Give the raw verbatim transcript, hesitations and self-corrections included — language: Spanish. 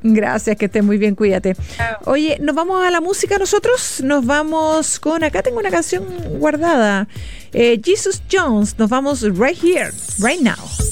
Gracias, que estés muy bien, cuídate. Oye, ¿nos vamos a la música nosotros? Nos vamos con, acá tengo una canción guardada, eh, Jesus Jones, nos vamos right here, right now.